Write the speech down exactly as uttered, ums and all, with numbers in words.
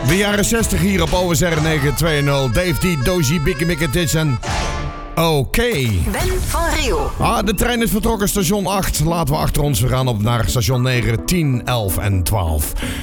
De jaren zestig hier op O S R negen twee nul. Dave D, Dozy, Bikke Mikke Tits en... Oké. Okay. Ben van Riel. Ah, de trein is vertrokken, station acht. Laten we achter ons. We gaan op naar station negen, tien, elf en twaalf.